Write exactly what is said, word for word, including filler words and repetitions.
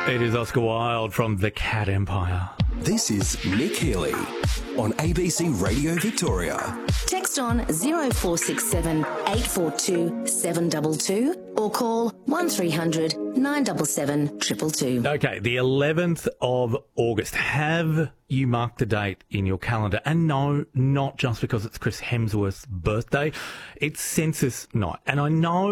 It is Oscar Wilde from The Cat Empire. This is Nick Healy on A B C Radio Victoria. Text on zero four six seven eight four two seven two two or call one three hundred nine seven seven two two two. Okay, the eleventh of August. Have you marked the date in your calendar? And no, not just because it's Chris Hemsworth's birthday. It's census night. And I know